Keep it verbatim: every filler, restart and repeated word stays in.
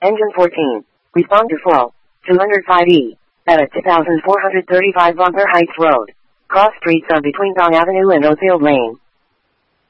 Engine fourteen. Respond to flow. two oh five E. At a two thousand four hundred thirty-five Bunker Heights Road. Cross streets are between Don Avenue and Oakfield Lane.